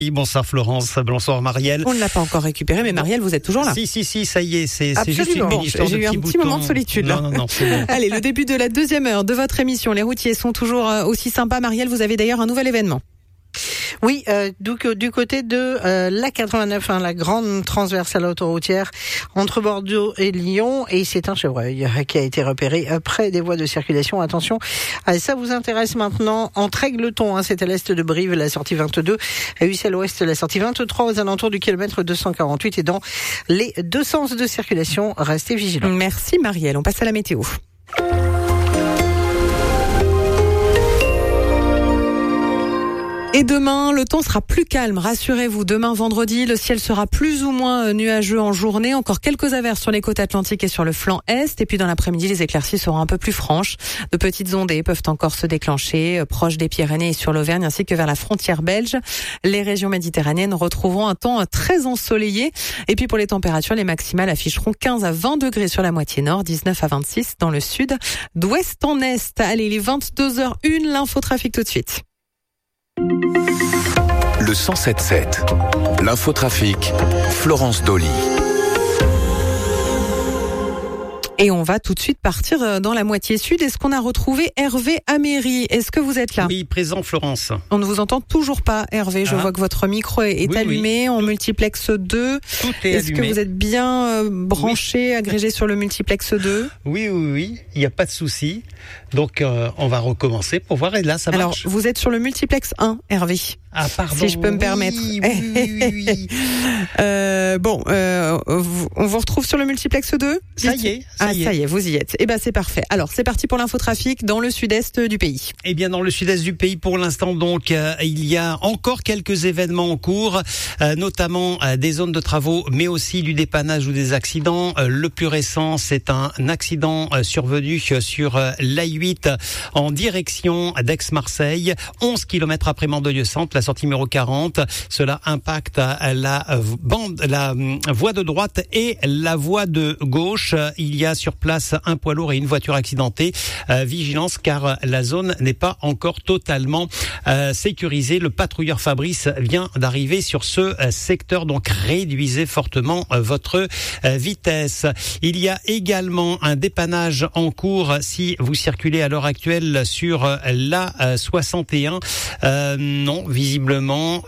Bonsoir Florence, bonsoir Marielle. On ne l'a pas encore récupéré, mais Marielle, vous êtes toujours là. Si, ça y est, c'est juste une Bon, histoire de j'ai eu un petit moment de solitude là. Non, c'est bon. Allez, le début de la deuxième heure de votre émission. Les routiers sont toujours aussi sympas. Marielle, vous avez d'ailleurs un nouvel événement. Oui, du côté de la 89, la grande transversale autoroutière entre Bordeaux et Lyon, et c'est un chevreuil qui a été repéré près des voies de circulation. Attention, ça vous intéresse maintenant. Entre Aigleton, c'est à l'est de Brive, la sortie 22, à Ussel-Ouest, la sortie 23, aux alentours du kilomètre 248, et dans les deux sens de circulation, restez vigilants. Merci Marielle, on passe à la météo. Et demain, le temps sera plus calme, rassurez-vous. Demain, vendredi, le ciel sera plus ou moins nuageux en journée. Encore quelques averses sur les côtes atlantiques et sur le flanc est. Et puis dans l'après-midi, les éclaircies seront un peu plus franches. De petites ondées peuvent encore se déclencher proches des Pyrénées et sur l'Auvergne, ainsi que vers la frontière belge. Les régions méditerranéennes retrouveront un temps très ensoleillé. Et puis pour les températures, les maximales afficheront 15 à 20 degrés sur la moitié nord, 19 à 26 dans le sud, d'ouest en est. Allez, les 22h01, l'infotrafic tout de suite. Le 107.7, l'infotrafic, Florence Dolly. Et on va tout de suite partir dans la moitié sud. Est-ce qu'on a retrouvé Hervé Améry? Est-ce que vous êtes là? Oui, présent Florence. On ne vous entend toujours pas, Hervé. Je vois que votre micro est allumé en multiplex 2. Tout est Est-ce allumé. que vous êtes bien branché, agrégé sur le multiplex 2? Oui, il n'y a pas de souci. Donc on va recommencer pour voir, et là ça marche. Alors, vous êtes sur le multiplex 1, Hervé. Ah, pardon. Si je peux me permettre. Oui. On vous retrouve sur le multiplex 2? Ça y est. Ça y est, vous y êtes. Eh ben, c'est parfait. Alors, c'est parti pour l'infotrafic dans le sud-est du pays. Eh bien, dans le sud-est du pays, pour l'instant, donc, il y a encore quelques événements en cours, notamment des zones de travaux, mais aussi du dépannage ou des accidents. Le plus récent, c'est un accident survenu sur l'A8 en direction d'Aix-Marseille, 11 km après Mandelieu-Centre, la sortie numéro 40. Cela impacte la voie de droite et la voie de gauche. Il y a sur place un poids lourd et une voiture accidentée. Vigilance, car la zone n'est pas encore totalement sécurisée. Le patrouilleur Fabrice vient d'arriver sur ce secteur, donc réduisez fortement votre vitesse. Il y a également un dépannage en cours si vous circulez à l'heure actuelle sur la 61. Non, visiblement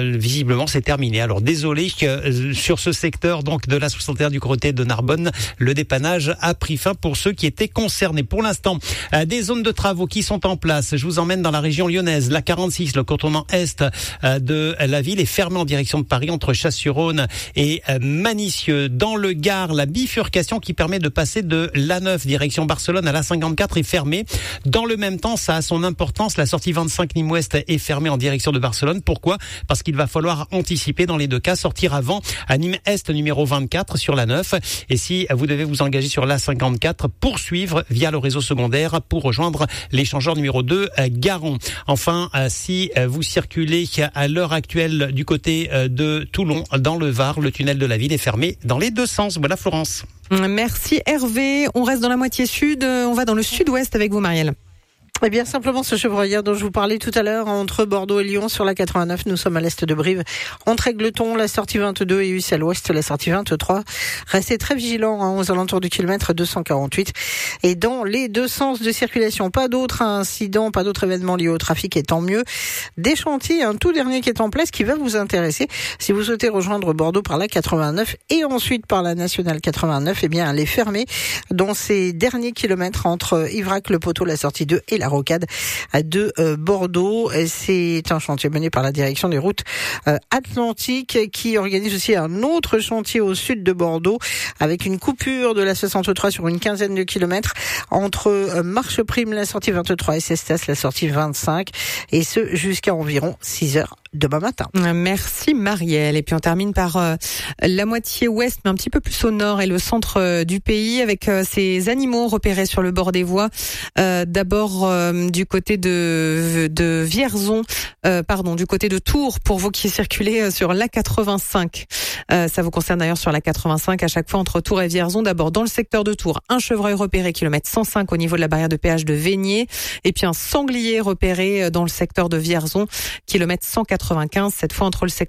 c'est terminé. Alors désolé, sur ce secteur donc de la 61 du côté de Narbonne, le dépannage a pris fin pour ceux qui étaient concernés. Pour l'instant, des zones de travaux qui sont en place. Je vous emmène dans la région lyonnaise. La 46, le contournement est de la ville est fermé en direction de Paris entre Chasse-sur-Rhône et Manicieux. Dans le Gard, la bifurcation qui permet de passer de l'A9 direction Barcelone à la 54 est fermée. Dans le même temps, ça a son importance. La sortie 25 Nîmes-Ouest est fermée en direction de Barcelone. Pourquoi? Parce qu'il va falloir anticiper dans les deux cas, sortir avant à Nîmes-Est numéro 24 sur la 9. Et si vous devez vous engager sur la 54, poursuivre via le réseau secondaire pour rejoindre l'échangeur numéro 2 Garon. Enfin, si vous circulez à l'heure actuelle du côté de Toulon, dans le Var, le tunnel de la ville est fermé dans les deux sens. Voilà Florence. Merci Hervé. On reste dans la moitié sud. On va dans le sud-ouest avec vous, Marielle. Eh bien, simplement ce chevreuil dont je vous parlais tout à l'heure, entre Bordeaux et Lyon sur la 89, nous sommes à l'est de Brive, entre Aigleton, la sortie 22 et Ussel-Ouest, la sortie 23. Restez très vigilants aux alentours du kilomètre 248 et dans les deux sens de circulation. Pas d'autres incidents, pas d'autres événements liés au trafic, et tant mieux. Des chantiers, un tout dernier qui est en place qui va vous intéresser. Si vous souhaitez rejoindre Bordeaux par la 89 et ensuite par la nationale 89, eh bien, elle est fermée dans ces derniers kilomètres entre Ivrac, le Poteau, la sortie 2 et la Rocade de Bordeaux. C'est un chantier mené par la direction des routes atlantiques qui organise aussi un autre chantier au sud de Bordeaux avec une coupure de la 63 sur une quinzaine de kilomètres entre Marcheprime, la sortie 23 et Cestas, la sortie 25, et ce jusqu'à environ 6 heures demain matin. Merci Marielle. Et puis on termine par la moitié ouest, mais un petit peu plus au nord et le centre du pays, avec ces animaux repérés sur le bord des voies. D'abord du côté de Vierzon, du côté de Tours, pour vous qui circulez sur l'A85. Ça vous concerne d'ailleurs sur l'A85 à chaque fois entre Tours et Vierzon. D'abord dans le secteur de Tours, un chevreuil repéré kilomètre 105 au niveau de la barrière de péage de Vénier, et puis un sanglier repéré dans le secteur de Vierzon, kilomètre 180. 95, cette fois entre le secteur